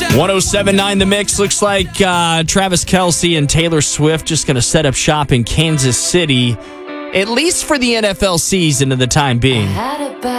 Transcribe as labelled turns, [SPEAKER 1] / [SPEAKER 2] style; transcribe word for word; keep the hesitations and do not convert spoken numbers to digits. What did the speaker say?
[SPEAKER 1] one oh seven point nine The Mix. Looks like uh, Travis Kelce and Taylor Swift just going to set up shop in Kansas City, at least for the N F L season of the time being.